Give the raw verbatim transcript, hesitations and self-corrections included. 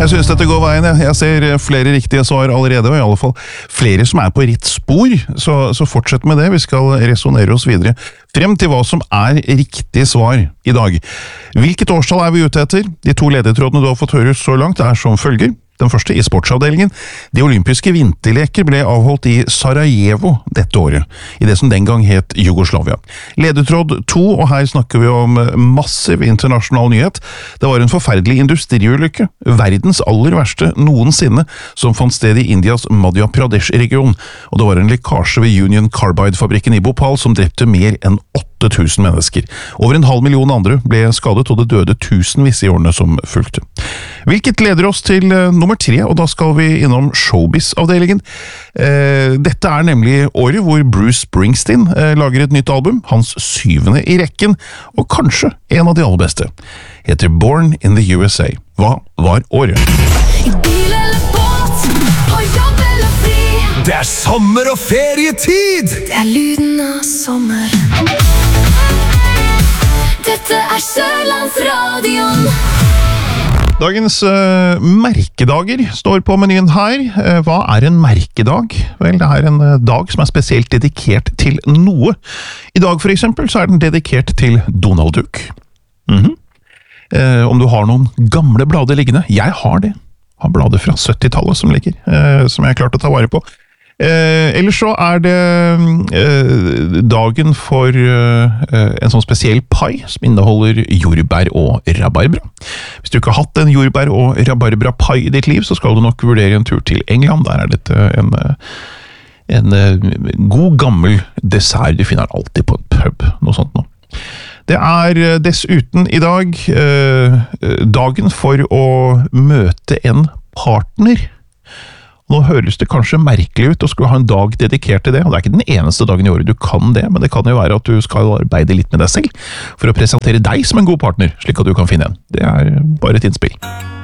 Jeg synes dette går veien, jeg. Jeg ser flere riktige svar allerede, og i alle fall flere som er på rett spor, så, så fortsett med det. Vi skal resonere oss videre frem til hva som er riktig svar i dag. Hvilket årstall er vi ute etter? De to ledetrådene du har fått høre så langt er som følger. Den første i sportsavdelingen. De olympiske vinterleker ble avholdt i Sarajevo dette året, i det som den gang het Jugoslavia. Ledetråd to, og her snakker vi om massiv internasjonal nyhet. Det var en forferdelig industriulykke, verdens aller verste noensinne, som fant sted i Indias Madhya Pradesh-region, og det var en lekkasje ved Union Carbide-fabrikken i Bhopal som drepte mer enn åtte tusen mennesker. Over en halv million andre ble skadet, og det døde tusenvis i årene som fulgte. Hvilket leder oss til uh, nummer tre, og da skal vi innom showbiz-avdelingen. Uh, dette er nemlig året hvor Bruce Springsteen uh, lager et nytt album, hans syvende i rekken, og kanskje en av de aller beste. Heter Born in the U S A. Hva var året? I bil eller båt, på jobb eller fri. Det er sommer og ferietid! Det er lyden av sommer. Dette er Sørlandsradion. Dagens uh, merkedager står på menyen her. Uh, hva er en merkedag? Vel, det er en uh, dag som er spesielt dedikert til noe. I dag for eksempel så er den dedikert til Donald Duck. Mm-hmm. uh, om du har noen gamle blader liggende. Jeg har det. Har blader fra syttitallet som ligger, uh, som jeg har klart å ta vare på. Eh, ellers så er det eh, dagen for eh, en sånn spesiell pai som inneholder jordbær og rabarbra. Hvis du ikke har hatt en jordbær og rabarbra pai i ditt liv, så skal du nok vurdere en tur til England. Der er dette en, en, en god gammel dessert. Du finner alltid på en pub, noe sånt nå. Det er dessuten i dag eh, dagen for å møte en partner. Nå høres det kanskje merkelig ut å skulle ha en dag dedikert til det, og det er ikke den eneste dagen i året du kan det, men det kan jo være at du skal arbeide litt med deg selv, for å presentere deg som en god partner, slik at du kan finne en. Det er bare et innspill.